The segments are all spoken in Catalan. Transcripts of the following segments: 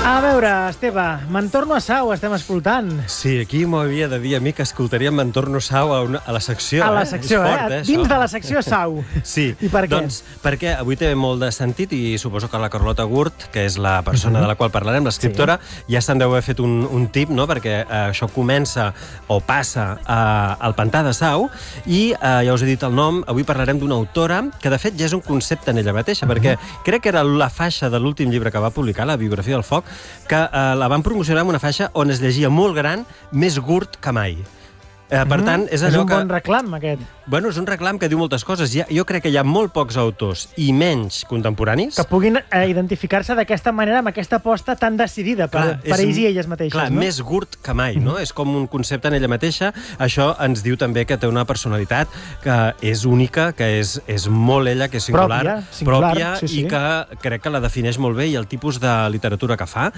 A veure, Esteve, Me'n torno a Sau, estem escoltant. Sí, aquí m'ho havia de dir a mi que escoltaríem Me'n torno a Sau a la secció. A la secció, És fort, Dins de la secció Sau. Sí. I per què? Doncs perquè avui té molt de sentit i suposo que la Carlota Gurt, que és la persona de la qual parlarem, l'escriptora, ja se'n deu haver fet un tip, no? Perquè això comença o passa al Pantà de Sau i ja us he dit el nom, avui parlarem d'una autora que de fet ja és un concepte en ella mateixa, perquè crec que era la faixa de l'últim llibre que va publicar, La biografia del foc, que la van promocionar amb una faixa on es llegia molt gran, més Gurt que mai. Per tant, és allò que... És un bon reclam, aquest. Bueno, és un reclam que diu moltes coses. Jo crec que hi ha molt pocs autors, i menys contemporanis... Que puguin identificar-se d'aquesta manera, amb aquesta aposta tan decidida per ells i elles mateixes. Clar, no? més Gurt que mai, no? És com un concepte en ella mateixa. Això ens diu també que té una personalitat que és única, que és molt ella, que és singular, pròpia sí. I que crec que la defineix molt bé i el tipus de literatura que fa.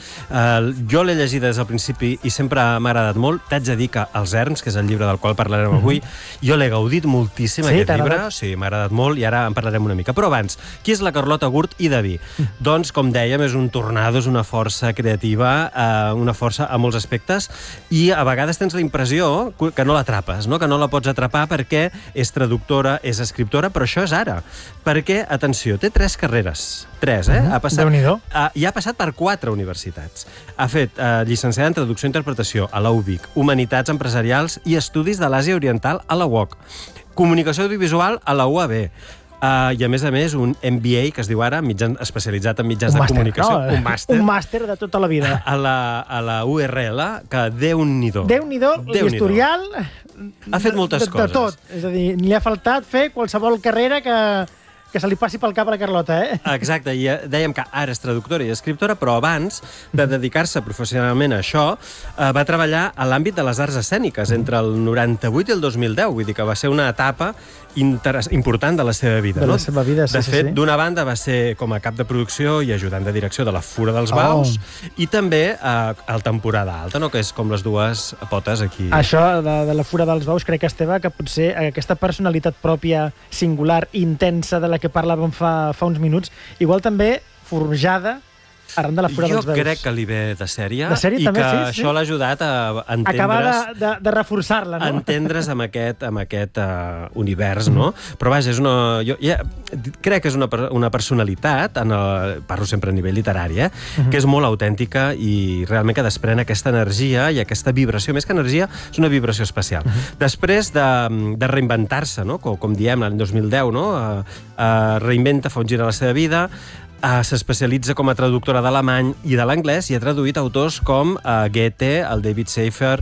Jo l'he llegida des del principi i sempre m'ha agradat molt. T'haig de dir que Els erms, que és el llibre del qual parlarem avui, jo l'he gaudit moltíssim, aquest llibre. Sí, m'ha agradat molt i ara en parlarem una mica. Però abans, qui és la Carlota Gurt i de vi? Doncs, com dèiem, és un tornado, és una força creativa, una força a molts aspectes, i a vegades tens la impressió que no l'atrapes, no? Que no la pots atrapar perquè és traductora, és escriptora, però això és ara. Perquè, atenció, té 3 carreres. 3, Déu-n'hi-do. I ha passat per 4 universitats. Ha fet llicenciada en Traducció i Interpretació a la UVic, Humanitats Empresarials i Estudis de l'Àsia Oriental a la UOC, Comunicació Audiovisual a la UAB, i a més, un MBA, que es diu ara, especialitzat en mitjans de comunicació. No? Un màster de tota la vida. A la URL, que Déu-n'hi-do. Déu-n'hi-do, l'historial... Ha fet moltes coses. De tot. És a dir, li ha faltat fer qualsevol carrera que se li passi pel cap a la Carlota, Exacte, i dèiem que ara és traductora i escriptora, però abans de dedicar-se professionalment a això, va treballar a l'àmbit de les arts escèniques entre el 98 i el 2010, vull dir que va ser una etapa important de la seva vida. De la seva vida, sí. De fet, d'una banda va ser com a cap de producció i ajudant de direcció de la Fura dels Baus, i també al Temporada Alta, que és com les dues potes aquí. Això de la Fura dels Baus, crec, Esteve, que potser aquesta personalitat pròpia, singular, intensa, de la que parlàvem fa uns minuts, igual també forjada arran de la Fura dels Baus. Jo crec que li ve de sèrie, i també, que això l'ha ajudat a entendre's... Acabar de reforçar-la, no? Entendre's amb aquest univers, no? Però vaja, jo crec que és una personalitat, parlo sempre a nivell literari, que és molt autèntica i realment que desprèn aquesta energia i aquesta vibració. Més que energia, és una vibració especial. Després de reinventar-se, com diem l'any 2010, reinventa, fa un gir a la seva vida, s'especialitza com a traductora d'alemany i de l'anglès i ha traduït autors com Goethe, el David Seyffer,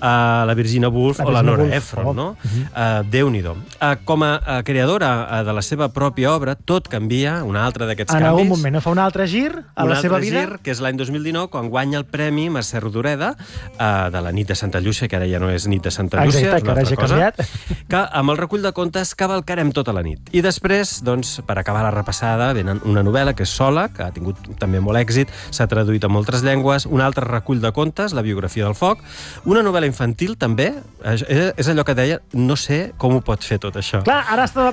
la Virginia Woolf o la Nora Ephron, no? Déu-n'hi-do. Com a creadora de la seva pròpia obra, tot canvia, un altre d'aquests canvis. En algun moment fa un altre gir a la seva vida. Un altre gir, que és l'any 2019, quan guanya el Premi Mercè Rodoreda de la Nit de Santa Llúcia, que ara ja no és Nit de Santa Llúcia, és una altra cosa, que amb el recull de contes cavalcarem tota la nit. I després, doncs, per acabar la repassada, venen una novel·la que és Sola, que ha tingut també molt èxit, s'ha traduït a moltes llengües, un altre recull de contes, La biografia del foc, una novel·la infantil també, és allò que deia, no sé com ho pot fer tot això. Clar, ara està